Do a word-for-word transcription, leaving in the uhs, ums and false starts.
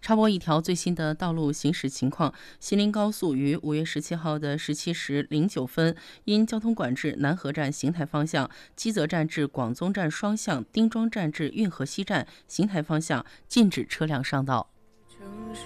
插播一条最新的道路行驶情况：西宁高速于五月十七号的十七时零九分，因交通管制，南河站邢台方向、基泽站至广宗站双向、丁庄站至运河西站邢台方向禁止车辆上道。